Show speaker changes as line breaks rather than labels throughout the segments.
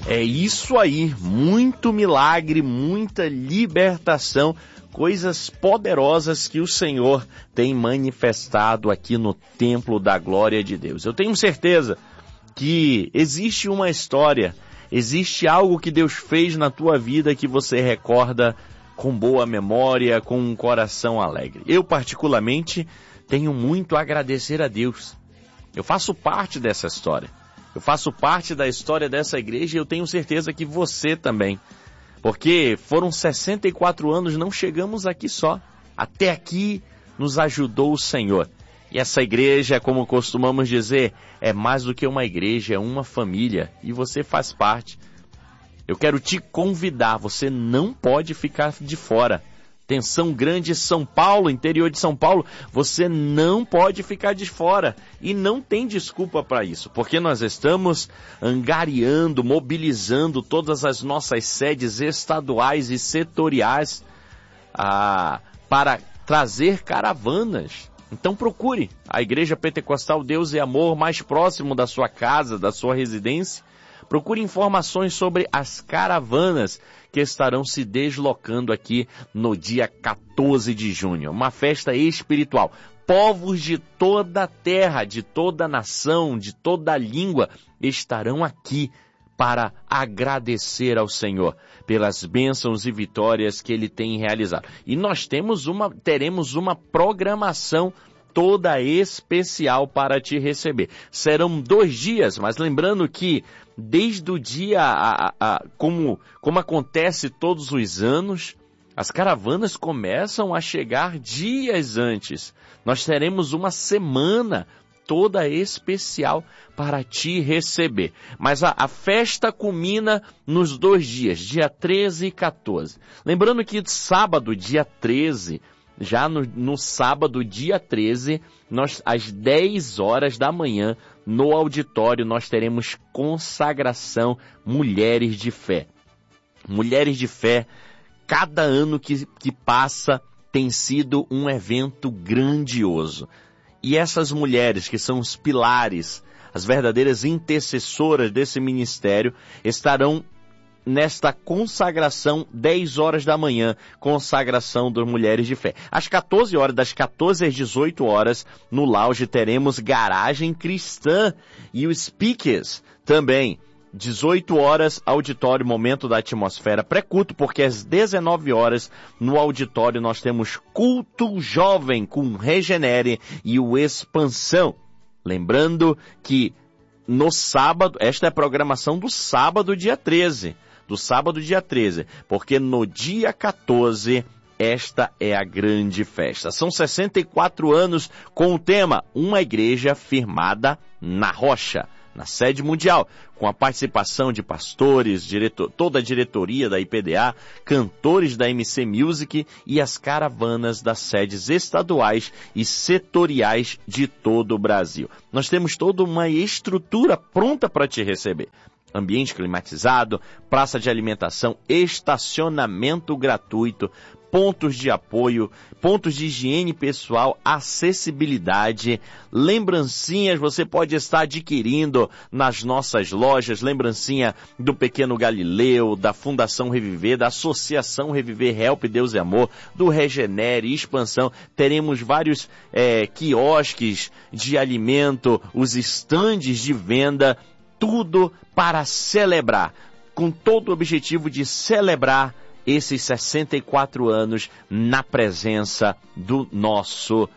É isso aí, muito milagre, muita libertação, coisas poderosas que o Senhor tem manifestado aqui no templo da glória de Deus. Eu tenho certeza que existe uma história, existe algo que Deus fez na tua vida que você recorda com boa memória, com um coração alegre. Eu, particularmente, tenho muito a agradecer a Deus. Eu faço parte dessa história. Eu faço parte da história dessa igreja e eu tenho certeza que você também. Porque foram 64 anos, não chegamos aqui só. Até aqui nos ajudou o Senhor. E essa igreja, como costumamos dizer, é mais do que uma igreja, é uma família. E você faz parte. Eu quero te convidar, você não pode ficar de fora. Atenção grande, São Paulo, interior de São Paulo, você não pode ficar de fora. E não tem desculpa para isso, porque nós estamos angariando, mobilizando todas as nossas sedes estaduais e setoriais para trazer caravanas. Então procure a Igreja Pentecostal Deus e Amor mais próximo da sua casa, da sua residência. Procure informações sobre as caravanas que estarão se deslocando aqui no dia 14 de junho. Uma festa espiritual. Povos de toda a terra, de toda a nação, de toda a língua estarão aqui para agradecer ao Senhor pelas bênçãos e vitórias que Ele tem realizado. E nós teremos uma programação toda especial para te receber. Serão 2 dias, mas lembrando que desde o dia, como acontece todos os anos, as caravanas começam a chegar dias antes. Nós teremos uma semana toda especial para te receber. Mas a festa culmina nos 2 dias, dia 13 e 14. Lembrando que sábado, dia 13, já no sábado, dia 13, às 10 horas da manhã, no auditório, nós teremos consagração Mulheres de Fé. Mulheres de Fé, cada ano que passa, tem sido um evento grandioso. E essas mulheres, que são os pilares, as verdadeiras intercessoras desse ministério, estarão nesta consagração, 10 horas da manhã, consagração das Mulheres de Fé. Às 14 horas, das 14 às 18 horas, no lounge teremos Garagem Cristã e os speakers também. 18 horas, auditório, momento da atmosfera pré-culto, porque às 19 horas, no auditório, nós temos culto jovem com Regenere e o Expansão. Lembrando que no sábado, esta é a programação do sábado, dia 13. Do sábado, dia 13, porque no dia 14, esta é a grande festa. São 64 anos com o tema Uma Igreja Firmada na Rocha, na sede mundial, com a participação de pastores, toda a diretoria da IPDA, cantores da MC Music e as caravanas das sedes estaduais e setoriais de todo o Brasil. Nós temos toda uma estrutura pronta para te receber. Ambiente climatizado, praça de alimentação, estacionamento gratuito, pontos de apoio, pontos de higiene pessoal, acessibilidade, lembrancinhas você pode estar adquirindo nas nossas lojas, lembrancinha do Pequeno Galileu, da Fundação Reviver, da Associação Reviver Help Deus e Amor, do Regenere, Expansão. Teremos vários quiosques de alimento, os estandes de venda, tudo para celebrar, com todo o objetivo de celebrar esses 64 anos na presença do nosso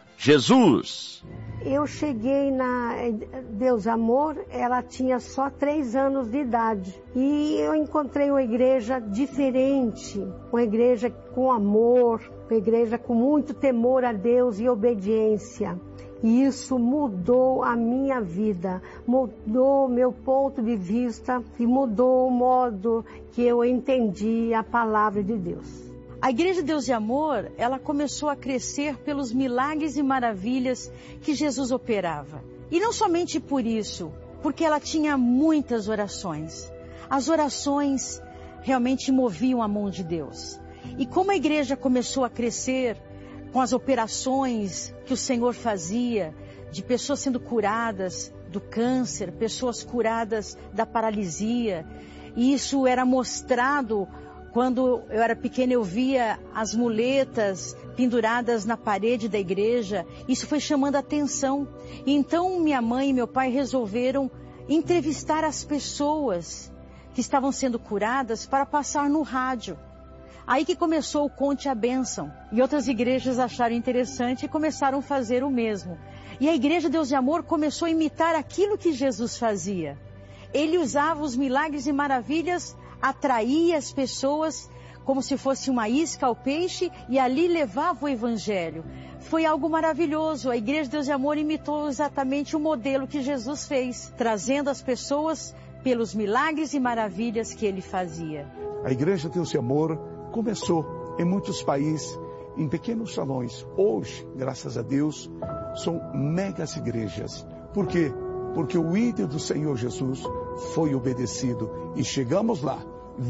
Jesus.
Eu cheguei na Deus Amor, ela tinha só 3 anos de idade. E eu encontrei uma igreja diferente, uma igreja com amor, uma igreja com muito temor a Deus e obediência. E isso mudou a minha vida, mudou meu ponto de vista e mudou o modo que eu entendi a palavra de Deus.
A Igreja Deus e Amor, ela começou a crescer pelos milagres e maravilhas que Jesus operava. E não somente por isso, porque ela tinha muitas orações. As orações realmente moviam a mão de Deus. E como a igreja começou a crescer com as operações que o Senhor fazia, de pessoas sendo curadas do câncer, pessoas curadas da paralisia, E isso era mostrado quando eu era pequena, eu via as muletas penduradas na parede da igreja. Isso foi chamando a atenção. E então minha mãe e meu pai resolveram entrevistar as pessoas que estavam sendo curadas para passar no rádio. Aí que começou o Conte a Bênção. E outras igrejas acharam interessante e começaram a fazer o mesmo. E a Igreja Deus de Amor começou a imitar aquilo que Jesus fazia. Ele usava os milagres e maravilhas, atraía as pessoas como se fosse uma isca ao peixe e ali levava o Evangelho. Foi algo maravilhoso. A Igreja Deus de Amor imitou exatamente o modelo que Jesus fez, trazendo as pessoas pelos milagres e maravilhas que ele fazia.
A Igreja Deus de Amor começou em muitos países, em pequenos salões. Hoje, graças a Deus, são megas igrejas. Por quê? Porque o ídolo do Senhor Jesus foi obedecido e chegamos lá,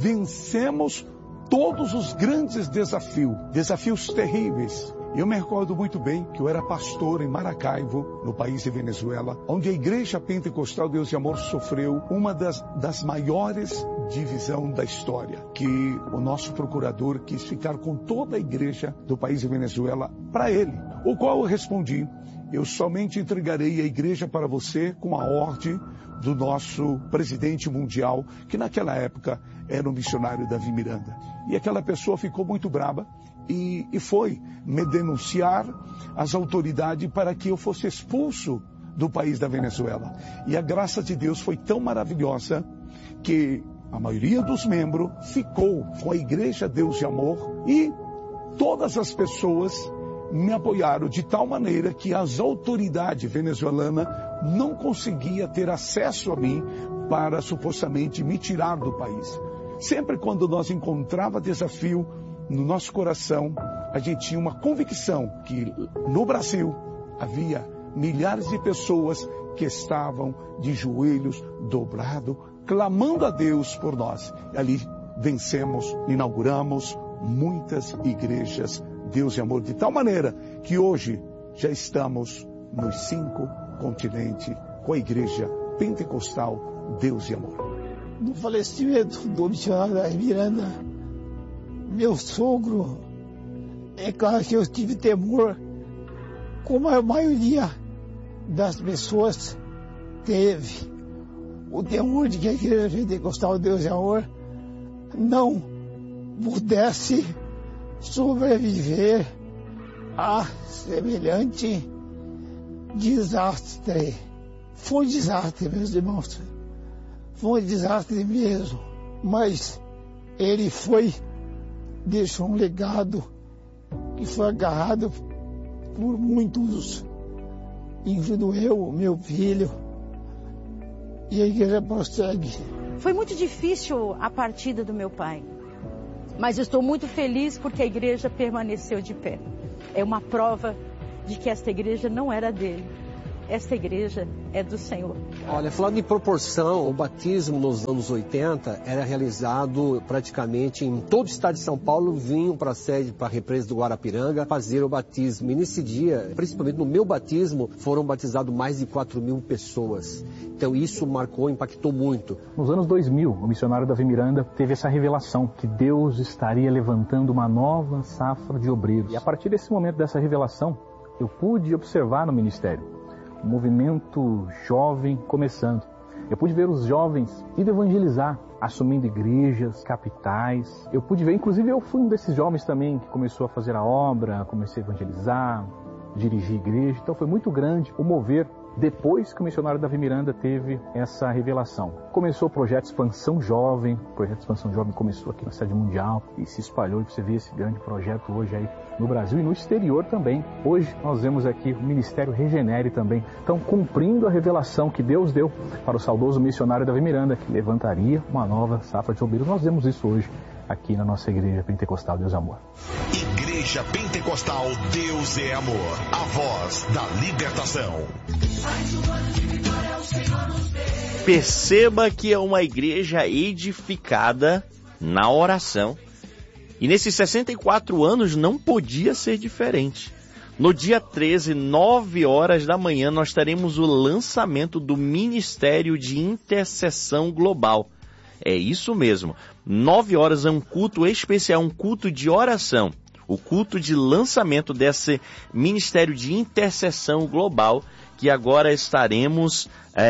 vencemos todos os grandes desafios terríveis. Eu me recordo muito bem que eu era pastor em Maracaibo, no país de Venezuela, onde a Igreja Pentecostal Deus de Amor sofreu uma das maiores divisões da história, que o nosso procurador quis ficar com toda a igreja do país de Venezuela para ele, o qual eu respondi: eu somente entregarei a igreja para você com a ordem do nosso presidente mundial, que naquela época era o missionário Davi Miranda. E aquela pessoa ficou muito brava e foi me denunciar às autoridades para que eu fosse expulso do país da Venezuela. E a graça de Deus foi tão maravilhosa que a maioria dos membros ficou com a Igreja Deus de Amor e todas as pessoas me apoiaram de tal maneira que as autoridades venezuelanas não conseguiam ter acesso a mim para supostamente me tirar do país. Sempre quando nós encontrava desafio no nosso coração, a gente tinha uma convicção que no Brasil havia milhares de pessoas que estavam de joelhos dobrados, clamando a Deus por nós. E ali vencemos, inauguramos muitas igrejas Deus de Amor, de tal maneira que hoje já estamos nos 5 continentes com a Igreja Pentecostal Deus de Amor.
No falecimento do missionário Davi Miranda, meu sogro, é claro que eu tive temor, como a maioria das pessoas teve, o temor de que a Igreja Pentecostal Deus de Amor não pudesse sobreviver a semelhante desastre. Foi um desastre, meus irmãos. Foi um desastre mesmo. Mas ele deixou um legado que foi agarrado por muitos, incluindo eu, meu filho, e a igreja prossegue.
Foi muito difícil a partida do meu pai. Mas eu estou muito feliz porque a igreja permaneceu de pé. É uma prova de que esta igreja não era dele. Esta igreja é do Senhor.
Olha, falando em proporção, o batismo nos anos 80 era realizado praticamente em todo o estado de São Paulo, vinham para a sede, para a represa do Guarapiranga, fazer o batismo. E nesse dia, principalmente no meu batismo, foram batizados mais de 4.000 pessoas. Então isso marcou, impactou muito.
Nos anos 2000, o missionário Davi Miranda teve essa revelação que Deus estaria levantando uma nova safra de obreiros. E a partir desse momento, dessa revelação, eu pude observar no ministério um movimento jovem começando. Eu pude ver os jovens indo evangelizar, assumindo igrejas, capitais. Eu pude ver, inclusive eu fui um desses jovens também que começou a fazer a obra, comecei a evangelizar, dirigir igreja. Então foi muito grande o mover depois que o missionário Davi Miranda teve essa revelação. Começou o projeto Expansão Jovem. O projeto Expansão Jovem começou aqui na sede mundial e se espalhou. E você vê esse grande projeto hoje aí no Brasil e no exterior também. Hoje nós vemos aqui o Ministério Regenere também. Então, cumprindo a revelação que Deus deu para o saudoso missionário Davi Miranda, que levantaria uma nova safra de obreiros. Nós vemos isso hoje aqui na nossa Igreja Pentecostal Deus é Amor.
Igreja Pentecostal Deus é Amor, a voz da libertação.
Perceba que é uma igreja edificada na oração. E nesses 64 anos não podia ser diferente. No dia 13, 9 horas da manhã, nós teremos o lançamento do Ministério de Intercessão Global. É isso mesmo. 9 horas é um culto especial, um culto de oração. O culto de lançamento desse ministério de intercessão global que agora estaremos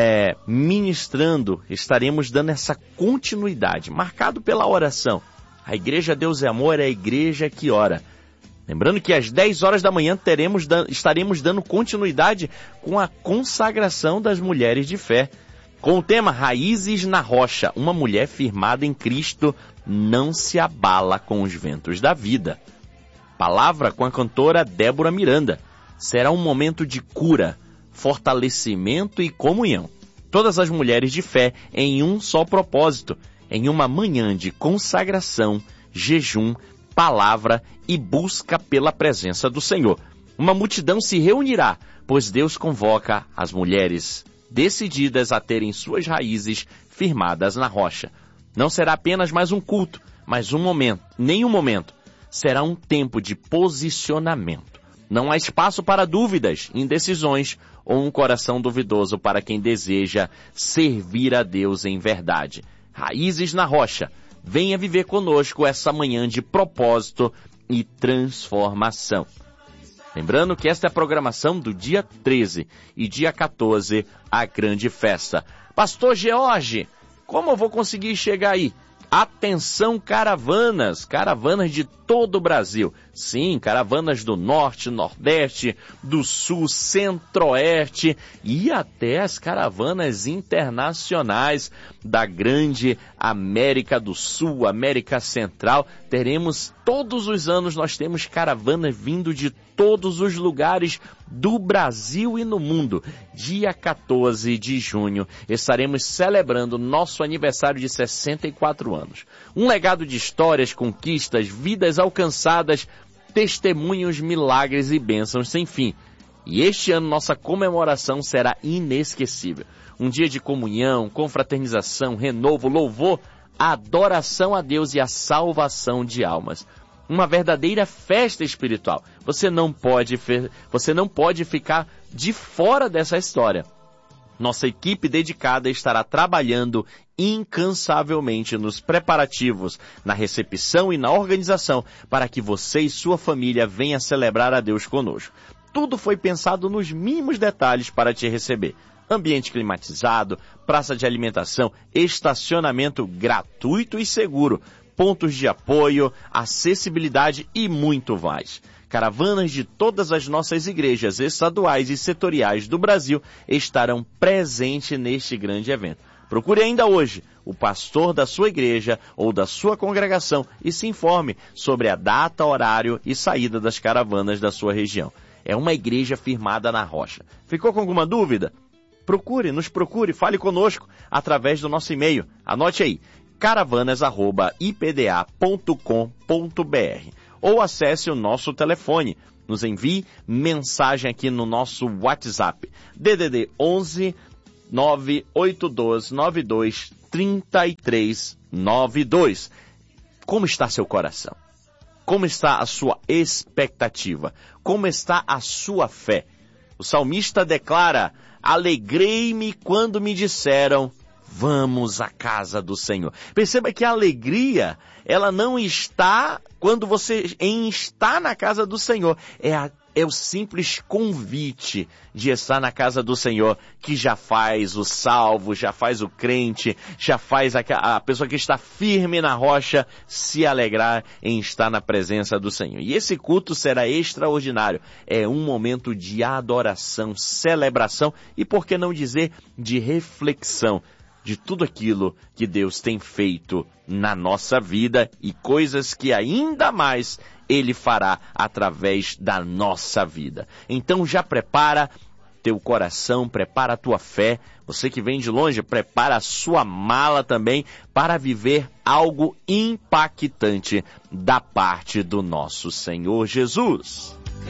ministrando, estaremos dando essa continuidade, marcado pela oração. A Igreja Deus é Amor é a igreja que ora. Lembrando que às 10 horas da manhã estaremos dando continuidade com a consagração das mulheres de fé, com o tema Raízes na Rocha. Uma mulher firmada em Cristo não se abala com os ventos da vida. Palavra com a cantora Débora Miranda. Será um momento de cura, fortalecimento e comunhão. Todas as mulheres de fé em um só propósito, em uma manhã de consagração, jejum, palavra e busca pela presença do Senhor. Uma multidão se reunirá, pois Deus convoca as mulheres decididas a terem suas raízes firmadas na rocha. Não será apenas mais um culto, mas nenhum momento. Será um tempo de posicionamento. Não há espaço para dúvidas, indecisões ou um coração duvidoso para quem deseja servir a Deus em verdade. Raízes na rocha. Venha viver conosco essa manhã de propósito e transformação. Lembrando que esta é a programação do dia 13 e dia 14, a grande festa. Pastor George, como eu vou conseguir chegar aí? Atenção, caravanas de todo o Brasil. Sim, caravanas do Norte, Nordeste, do Sul, Centro-Oeste e até as caravanas internacionais da grande América do Sul, América Central. Todos os anos nós temos caravanas vindo de todos os lugares do Brasil e no mundo. Dia 14 de junho estaremos celebrando nosso aniversário de 64 anos. Um legado de histórias, conquistas, vidas alcançadas, testemunhos, milagres e bênçãos sem fim. E este ano nossa comemoração será inesquecível. Um dia de comunhão, confraternização, renovo, louvor, adoração a Deus e a salvação de almas. Uma verdadeira festa espiritual. Você não pode ficar de fora dessa história. Nossa equipe dedicada estará trabalhando incansavelmente nos preparativos, na recepção e na organização para que você e sua família venham celebrar a Deus conosco. Tudo foi pensado nos mínimos detalhes para te receber. Ambiente climatizado, praça de alimentação, estacionamento gratuito e seguro, pontos de apoio, acessibilidade e muito mais. Caravanas de todas as nossas igrejas estaduais e setoriais do Brasil estarão presentes neste grande evento. Procure ainda hoje o pastor da sua igreja ou da sua congregação e se informe sobre a data, horário e saída das caravanas da sua região. É uma igreja firmada na rocha. Ficou com alguma dúvida? Nos procure, fale conosco através do nosso e-mail. Anote aí, caravanas@ipda.com.br ou acesse o nosso telefone. Nos envie mensagem aqui no nosso WhatsApp. DDD 11 98292 3392. Como está seu coração? Como está a sua expectativa? Como está a sua fé? O salmista declara: alegrei-me quando me disseram, vamos à casa do Senhor. Perceba que a alegria, ela não está quando você está na casa do Senhor. É o simples convite de estar na casa do Senhor que já faz o salvo, já faz o crente, já faz a pessoa que está firme na rocha se alegrar em estar na presença do Senhor. E esse culto será extraordinário. É um momento de adoração, celebração e, por que não dizer, de reflexão de tudo aquilo que Deus tem feito na nossa vida e coisas que ainda mais Ele fará através da nossa vida. Então já prepara teu coração, prepara a tua fé. Você que vem de longe, prepara a sua mala também para viver algo impactante da parte do nosso Senhor Jesus.